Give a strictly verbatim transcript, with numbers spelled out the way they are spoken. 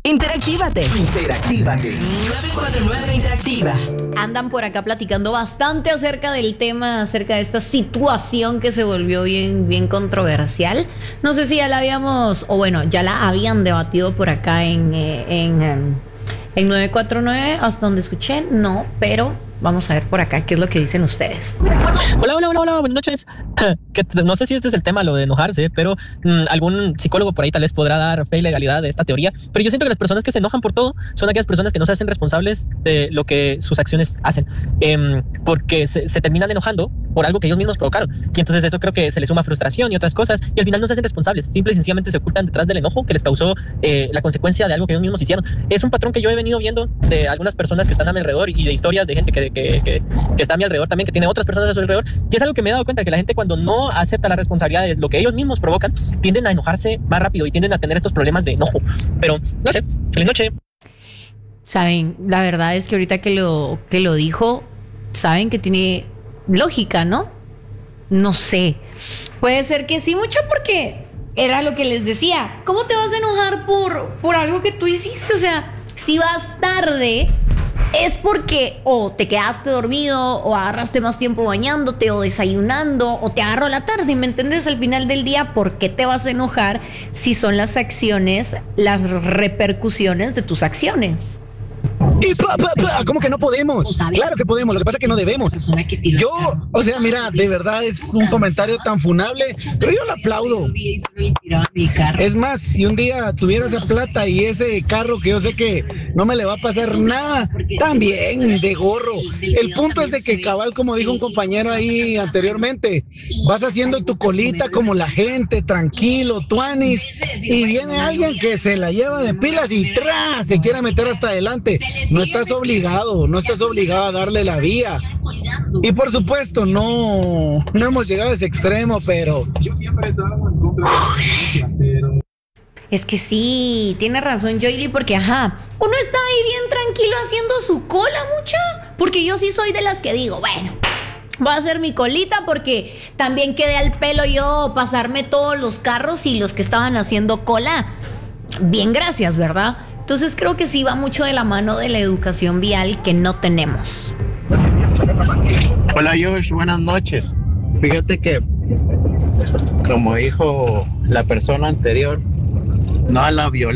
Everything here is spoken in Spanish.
Interactívate. Interactívate. nueve cuatro nueve Interactiva. Andan por acá platicando bastante acerca del tema, acerca de esta situación que se volvió bien, bien controversial. No sé si ya la habíamos, o bueno, ya la habían debatido por acá en, eh, en, em, en nueve cuatro nueve, hasta donde escuché, no, pero vamos a ver por acá qué es lo que dicen ustedes. Hola, hola, hola, hola, buenas noches. Que t- no sé si este es el tema, lo de enojarse, pero mm, algún psicólogo por ahí tal vez podrá dar fe y legalidad de esta teoría. Pero yo siento que las personas que se enojan por todo son aquellas personas que no se hacen responsables de lo que sus acciones hacen, em, porque se, se terminan enojando por algo que ellos mismos provocaron. Y entonces eso creo que se les suma frustración y otras cosas, y al final no se hacen responsables. Simple y sencillamente se ocultan detrás del enojo que les causó eh, la consecuencia de algo que ellos mismos hicieron. Es un patrón que yo he venido viendo de algunas personas que están a mi alrededor y de historias de gente que, que, que, que está a mi alrededor también, que tiene otras personas a su alrededor. Y es algo que me he dado cuenta, que la gente cuando no acepta la responsabilidad de lo que ellos mismos provocan, tienden a enojarse más rápido y tienden a tener estos problemas de enojo. Pero no sé, feliz noche. Saben, la verdad es que ahorita que lo, que lo dijo, saben que tiene lógica, ¿no? No sé. Puede ser que sí, mucho, porque era lo que les decía. ¿Cómo te vas a enojar por, por algo que tú hiciste? O sea, si vas tarde, es porque o te quedaste dormido, o agarraste más tiempo bañándote, o desayunando, o te agarró la tarde, ¿me entiendes? Al final del día, ¿por qué te vas a enojar si son las acciones, las repercusiones de tus acciones? Y pa, pa, pa, ¿cómo que no podemos? Claro que podemos, lo que pasa es que no debemos. Yo, o sea, mira, de verdad es un comentario tan funable, pero yo lo aplaudo. Es más, si un día tuviera esa plata y ese carro que yo sé que no me le va a pasar nada, también de gorro. El punto es de que, cabal, como dijo un compañero ahí anteriormente, vas haciendo tu colita como la gente, tranquilo, tuanis, y viene alguien que se la lleva de pilas y ¡tra! Se quiere meter hasta adelante. No estás obligado, no estás obligado a darle la vía. Y por supuesto, no, no hemos llegado a ese extremo, pero... Yo siempre he estado en contra de la violencia, pero... Es que sí, tiene razón Joely, porque ajá, uno está ahí bien tranquilo haciendo su cola, mucha. Porque yo sí soy de las que digo, bueno, voy a hacer mi colita porque también quedé al pelo yo pasarme todos los carros y los que estaban haciendo cola. Bien, gracias, ¿verdad? Entonces creo que sí va mucho de la mano de la educación vial que no tenemos. Hola Josh, buenas noches. Fíjate que, como dijo la persona anterior, no a la violencia.